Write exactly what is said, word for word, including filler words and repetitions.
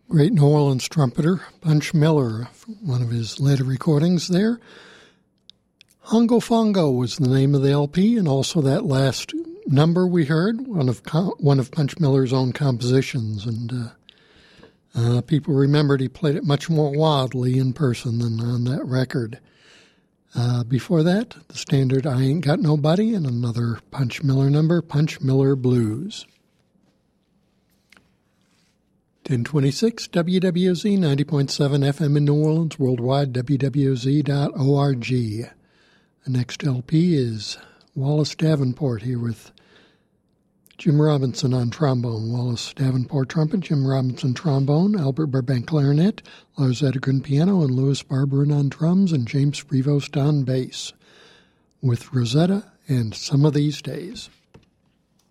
Great New Orleans trumpeter, Punch Miller, one of his later recordings there. Hongo Fongo was the name of the L P, and also that last number we heard, one of one of Punch Miller's own compositions. And uh, uh, people remembered he played it much more wildly in person than on that record. Uh, before that, the standard I Ain't Got Nobody, and another Punch Miller number, Punch Miller Blues. ten twenty-six W W O Z, ninety point seven F M in New Orleans, worldwide, W W O Z dot org. The next L P is Wallace Davenport here with Jim Robinson on trombone, Wallace Davenport trumpet, Jim Robinson trombone, Albert Burbank clarinet, Lars Edegren piano, and Louis Barberin on drums, and James Prevost on bass, with Rosetta and Some of These Days.